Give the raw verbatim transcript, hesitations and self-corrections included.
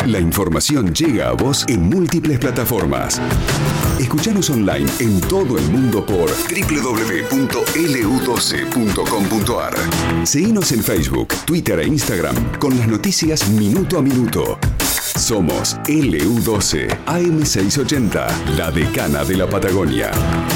La información llega a vos en múltiples plataformas. Escuchanos online en todo el mundo por doble u doble u doble u punto ele u doce punto com punto ar. Seguinos en Facebook, Twitter e Instagram con las noticias minuto a minuto. Somos L U doce A M seiscientos ochenta, la decana de la Patagonia.